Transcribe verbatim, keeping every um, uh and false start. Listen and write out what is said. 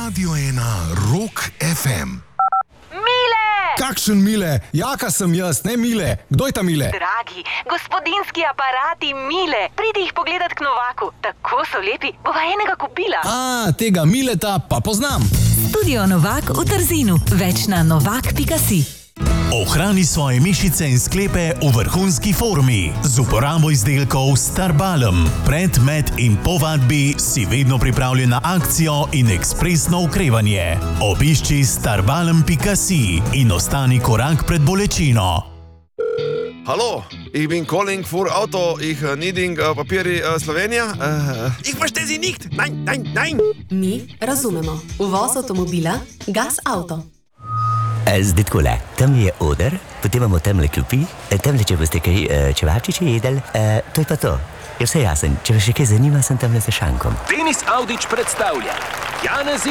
Radio ena Rock ef em. Mile! Kakšen Mile? Jaka sem jaz, ne Mile. Kdo je ta Mile? Dragi, gospodinski aparati Mile. Pridi jih pogledat k Novaku. Tako so lepi, bova enega kupila. A, tega Mileta pa poznam. Studio Novak v Trzinu. Več na novak pika si. Ohrani svoje mišice in sklepe v vrhunski formi z uporabo izdelkov Starbalm. Pred, med in po vadbi si vedno pripravljen na akcijo in ekspresno okrevanje. Obišči starbalm pika si in ostani korak pred bolečino. Hallo, ich bin calling für Auto, ich uh, needing uh, Papieri uh, Slowenija. Uh, ich verstehe Sie nicht. Nein, nein, nein. Mi razumemo. Uvoz avtomobila Gas Auto. Zdaj takole, tam je oder, potem imamo tamle klopi, tamle, če boste kaj čevapčiče jedel, e, to je pa to. Je vse jasen, če vas še kaj zanima, sem tamle za šankom. Denis Audić predstavlja Janez